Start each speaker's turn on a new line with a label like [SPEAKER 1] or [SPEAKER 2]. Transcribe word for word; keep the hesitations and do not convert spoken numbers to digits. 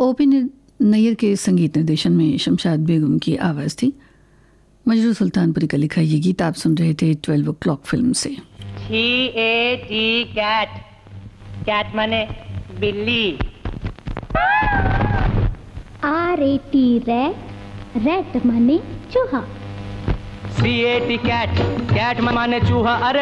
[SPEAKER 1] ओपी नैयर के संगीत निर्देशन में शमशाद बेगम की आवाज़ थी। मजरू सुल्तानपुरी का लिखा ये गीत आप सुन रहे थे ट्वेल्व ओ क्लॉक फिल्म से।
[SPEAKER 2] सी ए टी कैट, कैट माने बिल्ली।
[SPEAKER 3] R A T rat, rat माने चूहा।
[SPEAKER 2] सी ए टी कैट, कैट माने चूहा। अरे